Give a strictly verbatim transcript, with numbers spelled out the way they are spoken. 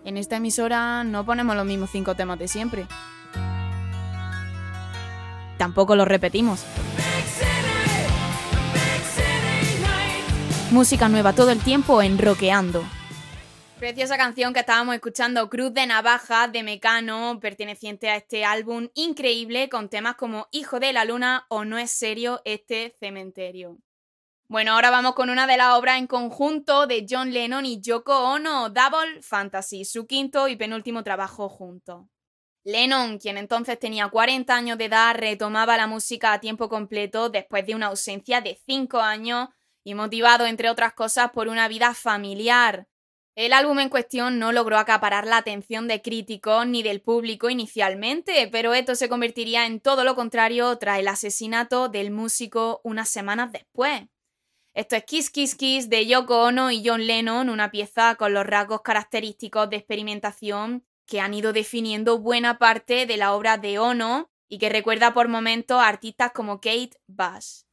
En esta emisora no ponemos los mismos cinco temas de siempre. Tampoco los repetimos. Música nueva todo el tiempo en Rockeando. Preciosa canción que estábamos escuchando, Cruz de Navaja, de Mecano, perteneciente a este álbum increíble con temas como Hijo de la Luna o No es serio este cementerio. Bueno, ahora vamos con una de las obras en conjunto de John Lennon y Yoko Ono, Double Fantasy, su quinto y penúltimo trabajo juntos. Lennon, quien entonces tenía cuarenta años de edad, retomaba la música a tiempo completo después de una ausencia de cinco años y motivado, entre otras cosas, por una vida familiar. El álbum en cuestión no logró acaparar la atención de críticos ni del público inicialmente, pero esto se convertiría en todo lo contrario tras el asesinato del músico unas semanas después. Esto es Kiss Kiss Kiss de Yoko Ono y John Lennon, una pieza con los rasgos característicos de experimentación que han ido definiendo buena parte de la obra de Ono y que recuerda por momentos a artistas como Kate Bush.